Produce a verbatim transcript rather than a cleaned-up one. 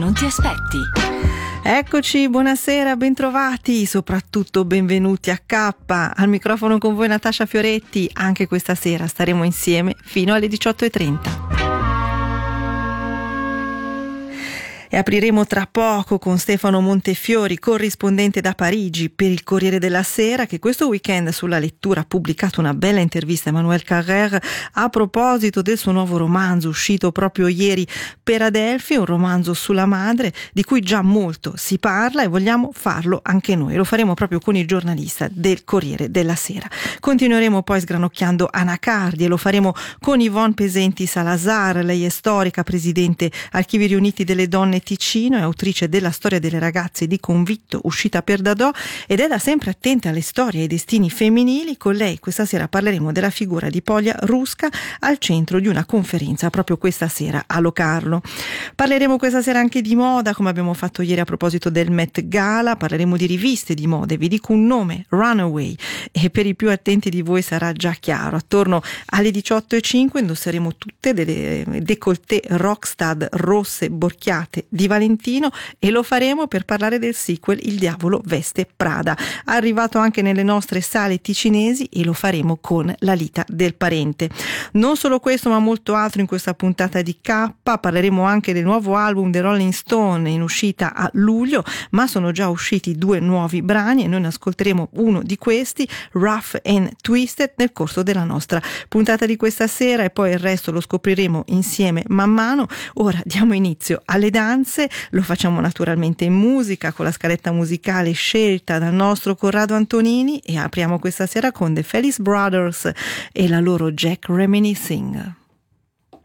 Non ti aspetti. Eccoci, buonasera, bentrovati, soprattutto benvenuti a K. Al microfono con voi Natascia Fioretti. Anche questa sera staremo insieme fino alle diciotto e trenta. E apriremo tra poco con Stefano Montefiori, corrispondente da Parigi per il Corriere della Sera, che questo weekend sulla lettura ha pubblicato una bella intervista a Emmanuel Carrère a proposito del suo nuovo romanzo uscito proprio ieri per Adelphi, un romanzo sulla madre di cui già molto si parla e vogliamo farlo anche noi. Lo faremo proprio con il giornalista del Corriere della Sera. Continueremo poi sgranocchiando Anacardi e lo faremo con Yvonne Pesenti Salazar. Lei è storica, presidente Archivi Riuniti delle Donne Ticino, è autrice della Storia delle ragazze di Convitto, uscita per Dadò, ed è da sempre attenta alle storie e ai destini femminili. Con lei questa sera parleremo della figura di Polja Ruska al centro di una conferenza proprio questa sera a Locarno. Parleremo questa sera anche di moda, come abbiamo fatto ieri a proposito del Met Gala. Parleremo di riviste di moda e vi dico un nome: Runaway, e per i più attenti di voi sarà già chiaro. Attorno alle diciotto e cinque indosseremo tutte delle décolleté rockstar rosse borchiate di Valentino e lo faremo per parlare del sequel Il diavolo veste Prada, arrivato anche nelle nostre sale ticinesi, e lo faremo con La lita del parente. Non solo questo ma molto altro in questa puntata di K. Parleremo anche del nuovo album dei Rolling Stone in uscita a luglio, ma sono già usciti due nuovi brani e noi ne ascolteremo uno di questi, Rough and Twisted, nel corso della nostra puntata di questa sera, e poi il resto lo scopriremo insieme man mano. Ora diamo inizio alle danze. Lo facciamo naturalmente in musica con la scaletta musicale scelta dal nostro Corrado Antonini, e apriamo questa sera con The Felice Brothers e la loro Jack Reminiscing.